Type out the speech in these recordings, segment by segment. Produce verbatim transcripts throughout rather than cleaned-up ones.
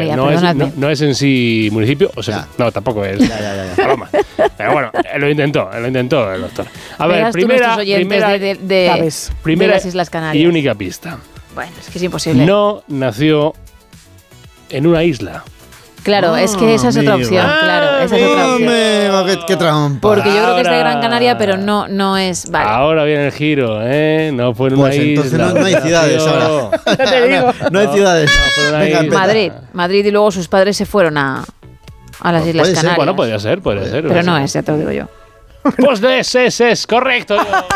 Canaria, no, es, perdonadme. no, no es en sí municipio, o sea, Ya. no, tampoco es Ya, ya, ya, ya. Paloma. Pero bueno, eh, lo intentó, lo intentó el doctor. A ver, Verás tú primera, nuestros oyentes primera, de, de, de, ¿Sabes? primera de las Islas Canarias. y única pista. Bueno, es que es imposible. No nació en una isla. Claro, es que esa es otra amigo. opción, claro, esa es otra opción. Amigo, qué, qué trampa. Porque yo creo que es de Ahora- Gran Canaria, pero no, no es. Vale. Ahora viene el giro, ¿eh? No fue en Pues una entonces isla. no, no hay ciudades ahora. Ya te digo. No hay ciudades. No, fue una Venga, isla. empieza. Madrid, Madrid y luego sus padres se fueron a, a las Pues Islas puede ser, Canarias. Bueno, podría ser, podría ser. Pero no es, ya te lo digo yo. Pues es, es, es, correcto.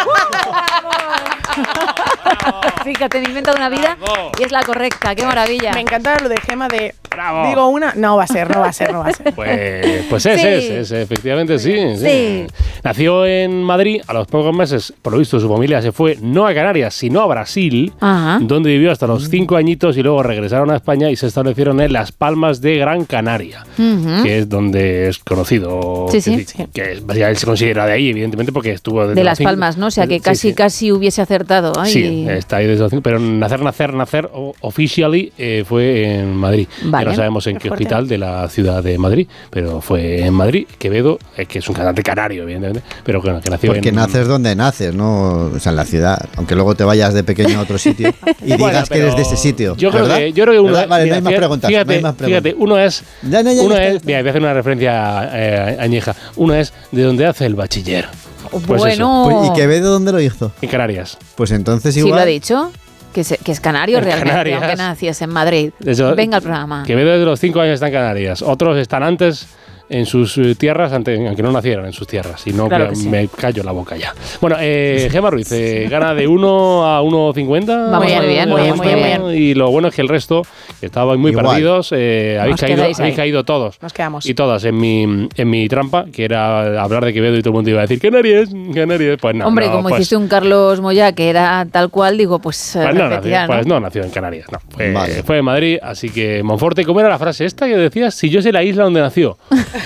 Fíjate, me he inventado una vida Bravo. y es la correcta. ¡Qué maravilla! Me encanta lo de Gema de... Bravo. Digo una... No va a ser, no va a ser, no va a ser. Pues, pues es, Sí. es, es, efectivamente sí, sí. Sí. Nació en Madrid, a los pocos meses, por lo visto, su familia se fue no a Canarias, sino a Brasil, Ajá. donde vivió hasta los cinco añitos y luego regresaron a España y se establecieron en Las Palmas de Gran Canaria, Ujú. que es donde es conocido. Sí, que, sí. que- que ya él se considera de ahí, evidentemente, porque estuvo desde De los Las cinco- Palmas, ¿no? O sea, que Sí, casi, sí. casi hubiese acertado. Ay. Sí, está ahí desde los cinco, pero nacer, nacer, nacer, o- officially eh, fue en Madrid. Vale. Ya no sabemos en Qué qué fuerte. hospital de la ciudad de Madrid, pero fue en Madrid. Quevedo, eh, que es un cantante canario, evidentemente, pero que, que nació Porque en... naces donde naces, no, o sea, en la ciudad. Aunque luego te vayas de pequeño a otro sitio y digas Bueno, que eres pero de ese sitio. Yo creo ¿verdad? que, yo creo que uno ¿Verdad? Vale, mira, no hay más fíjate, preguntas. Fíjate, no hay más preguntas. fíjate, uno es, Ya, ya, ya, uno ya está, es, ya está. mira, voy a hacer una referencia eh, añeja. Uno es de donde hace el bachiller. Pues Bueno. Pues, ¿y Quevedo dónde lo hizo? En Canarias. Pues entonces Sí, igual. lo ha dicho. Que es, que es canario En realmente, Canarias. aunque naciese en Madrid. Eso- Venga al programa. Quevedo desde los cinco años está en Canarias. Otros están antes en sus eh, tierras, ante- aunque no nacieron en sus tierras. Y no, Claro que que sí. me callo la boca ya. Bueno, eh, Gema Ruiz, eh, gana de uno a uno cincuenta. Vamos muy bien, muy bien, muy bien. Y lo bueno es que el resto, que estaban muy Igual. perdidos, eh, habéis, Os caído, quedáis habéis ahí. caído todos. Nos quedamos. Y todas en mi, en mi trampa, que era hablar de Quevedo y todo el mundo iba a decir Canarias, Canarias. Pues no. Hombre, no, como pues, hiciste un Carlos Moya que era tal cual, digo, pues, eh, Pues no, nació, repetía, ¿no? pues no nació en Canarias, no. Fue, Vale. fue en Madrid, así que Monforte. ¿Cómo era la frase esta que decías? Si yo sé la isla donde nació.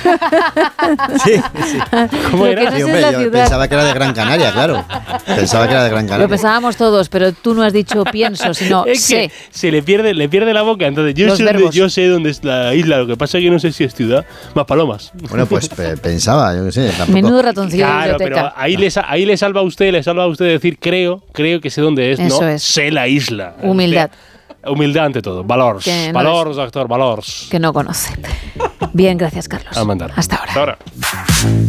Sí, sí. ¿Cómo Lo que era? no Sí, sé hombre, es la yo ciudad. pensaba que era de Gran Canaria, claro. Pensaba que era de Gran Canaria. Lo pensábamos todos, pero tú no has dicho pienso, sino Es sé. que se le pierde, le pierde la boca. Entonces, yo Los sé, dónde- verbos. yo sé dónde es la isla. Lo que pasa es que no sé si es ciudad. Más palomas. Bueno, pues pe- pensaba, yo qué sé. Tampoco. Menudo ratoncillo de Claro, pero biblioteca. ahí le, sa- ahí le salva a usted, le salva a usted decir creo, creo que sé dónde es. Eso no, es. sé la isla. Humildad. Humildad ante todo. Valors. Que no Valors, doctor, valors. Que no conoce. Bien, gracias, Carlos. A mandar. Hasta ahora. Hasta ahora.